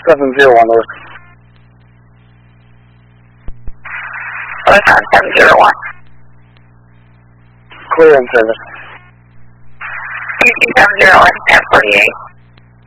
701 over. Photon 701. Clear in service. QQ 701, 1048.